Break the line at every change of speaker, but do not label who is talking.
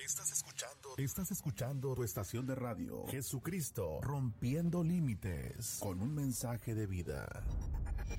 Estás escuchando tu estación de radio, Jesucristo, rompiendo límites, con un mensaje de vida.